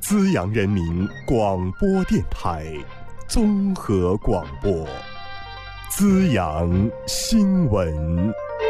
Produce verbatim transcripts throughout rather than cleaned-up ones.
资阳人民广播电台综合广播，资阳新闻。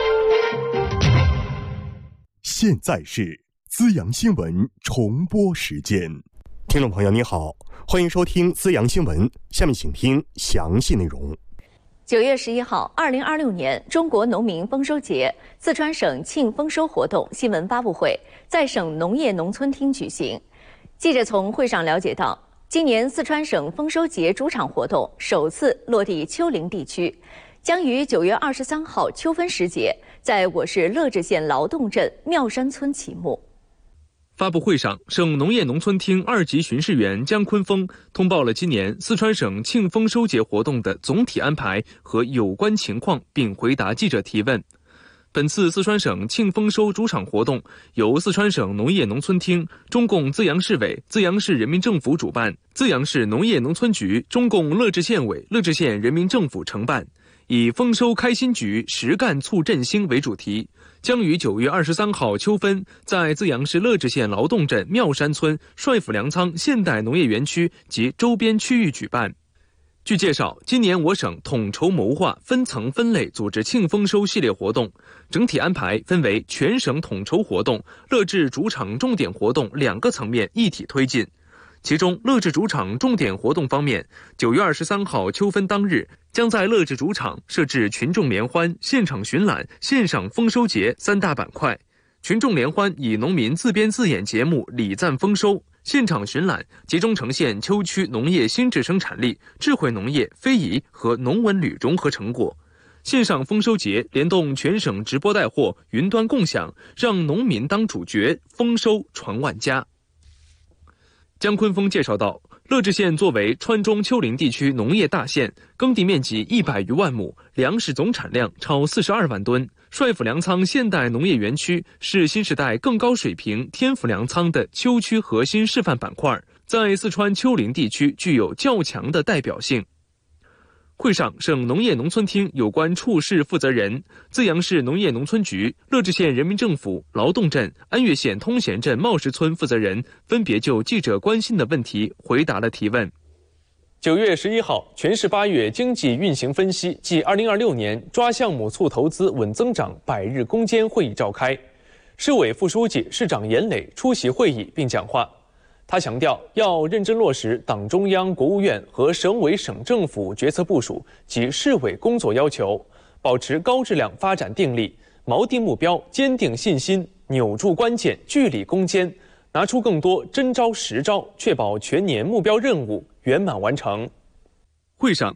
现在是资阳新闻重播时间。听众朋友你好，欢迎收听资阳新闻，下面请听详细内容。 九月十一号，二零二六年中国农民丰收节，四川省庆丰收活动新闻发布会在省农业农村厅举行。记者从会上了解到，今年四川省丰收节主场活动首次落地丘陵地区，将于九月二十三号秋分时节，在我市乐至县劳动镇妙山村启幕。 发布会上，省农业农村厅二级巡视员姜坤峰通报了今年四川省庆丰收节活动的总体安排和有关情况，并回答记者提问。本次四川省庆丰收主场活动由四川省农业农村厅、中共资阳市委、资阳市人民政府主办，资阳市农业农村局、中共乐至县委、乐至县人民政府承办，以丰收开新局，实干促振兴为主题，将于九月二十三号秋分，在资阳市乐至县劳动镇妙山村帅府粮仓现代农业园区及周边区域举办。据介绍，今年我省统筹谋划，分层分类组织庆丰收系列活动，整体安排分为全省统筹活动、乐至主场重点活动两个层面一体推进。其中，乐至主场重点活动方面，九月二十三号秋分当日，将在乐至主场设置群众联欢、现场巡览、线上丰收节三大板块。群众联欢以农民自编自演节目礼赞丰收，现场巡览集中呈现秋区农业新质生产力、智慧农业、非遗和农文旅融合成果。线上丰收节联动全省直播带货、云端共享，让农民当主角，丰收传万家。姜坤峰介绍到，乐至县作为川中丘陵地区农业大县，耕地面积一百余万亩，粮食总产量超四十二万吨。帅府粮仓现代农业园区是新时代更高水平天府粮仓的丘区核心示范板块，在四川丘陵地区具有较强的代表性。会上，省农业农村厅有关处室负责人、资阳市农业农村局、乐至县人民政府、劳动镇、安岳县通贤镇茂石村负责人分别就记者关心的问题回答了提问。 九月十一号，全市八月经济运行分析暨二零二六年抓项目促投资稳增长百日攻坚会议召开，市委副书记、市长严磊出席会议并讲话。他强调，要认真落实党中央、国务院和省委省政府决策部署及市委工作要求，保持高质量发展定力，锚定目标，坚定信心，扭住关键，据理攻坚，拿出更多真招实招，确保全年目标任务圆满完成。 会上，